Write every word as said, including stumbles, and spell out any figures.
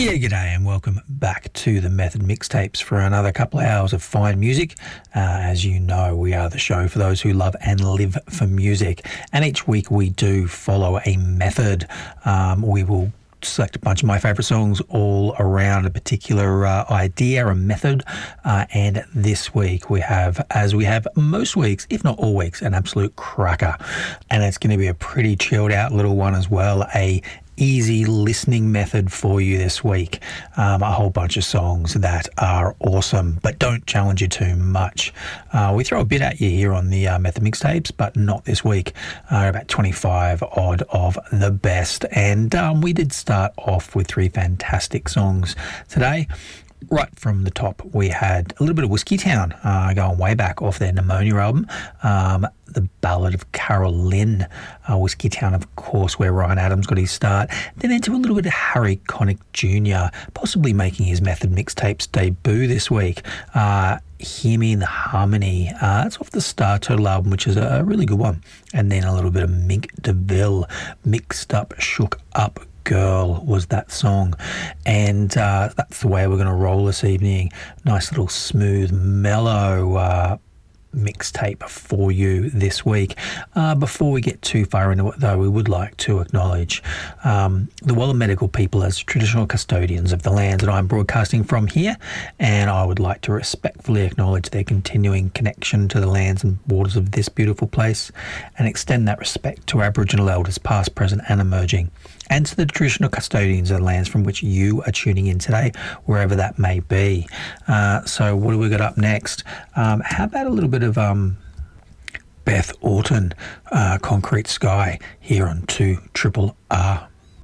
Yeah, g'day and welcome back to the Method Mixtapes for another couple of hours of fine music. Uh, as you know, we are the show for those who love and live for music. And each week we do follow a method. Um, we will select a bunch of my favourite songs all around a particular uh, idea, a method. Uh, and this week we have, as we have most weeks, if not all weeks, an absolute cracker. And it's going to be a pretty chilled out little one as well, a easy listening method for you this week. Um, a whole bunch of songs that are awesome, but don't challenge you too much. Uh, we throw a bit at you here on the uh, Method Mixtapes, but not this week. Uh, about twenty-five odd of the best. And um, we did start off with three fantastic songs today. Right from the top, we had a little bit of Whiskey Town, uh, going way back off their Pneumonia album. Um, the Ballad of Carol Lynn, uh, Whiskey Town, of course, where Ryan Adams got his start. Then into a little bit of Harry Connick Junior, possibly making his Method Mixtapes debut this week. Uh, Hear Me in the Harmony. Uh, that's off the Star Total album, which is a really good one. And then a little bit of Mink DeVille, Mixed Up, Shook Up Girl was that song. And uh, that's the way we're going to roll this evening. Nice little smooth, mellow uh, mixtape for you this week. Uh, before we get too far into it, though, we would like to acknowledge um, the Waller Medical people as traditional custodians of the lands that I'm broadcasting from here, and I would like to respectfully acknowledge their continuing connection to the lands and waters of this beautiful place, and extend that respect to Aboriginal elders past, present and emerging, and to the traditional custodians of the lands from which you are tuning in today, wherever that may be. Uh, so what do we got up next? Um, how about a little bit of um, Beth Orton, uh, Concrete Sky, here on two Triple R.